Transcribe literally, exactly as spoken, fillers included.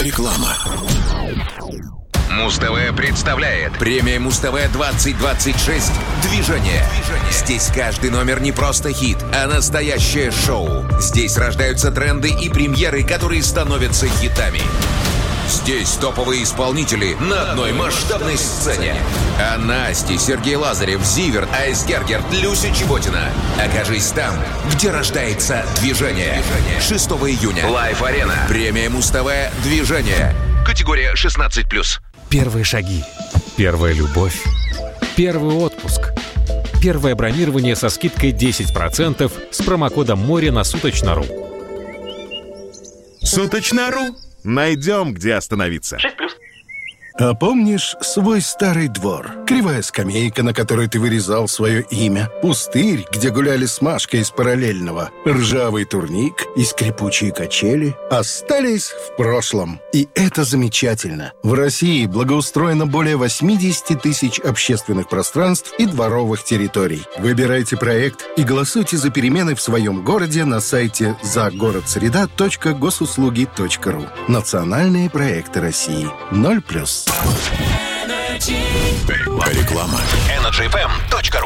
Реклама. Муз-ТВ представляет премия Муз-ТВ двадцать двадцать шесть «Движение». Здесь каждый номер не просто хит, а настоящее шоу. Здесь рождаются тренды и премьеры, которые становятся хитами. Здесь топовые исполнители на одной масштабной сцене. А Насти, Сергей Лазарев, Зиверт, Айс Гергерт, Люся Чеботина. Окажись там, где рождается движение. шестого июня. Лайв-арена. Премия Муз-ТВ «Движение». Категория шестнадцать плюс. Первые шаги. Первая любовь. Первый отпуск. Первое бронирование со скидкой десять процентов с промокодом «Море» на Суточно.ру. Суточно.ру. Найдем, где остановиться. шесть плюс. А помнишь свой старый двор? Кривая скамейка, на которой ты вырезал свое имя. Пустырь, где гуляли с Машкой из параллельного. Ржавый турник и скрипучие качели остались в прошлом. И это замечательно. В России благоустроено более восемьдесят тысяч общественных пространств и дворовых территорий. Выбирайте проект и голосуйте за перемены в своем городе на сайте загородсреда точка госуслуги точка ру. Национальные проекты России. ноль плюс. Реклама. Energy эф эм точка ру